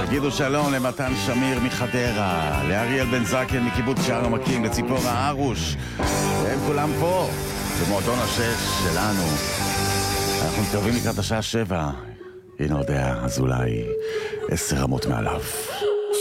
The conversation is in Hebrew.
תגידו שלום למתן שמיר מחדרה, לאריאל בן זקן מקיבוץ שער עמקים, לציפורה ארוש. הם כולם פה, במועדון השש שלנו. אנחנו מתקרבים לקראת השעה 7. הנה יודע, אז אולי 10 רמות מעליו.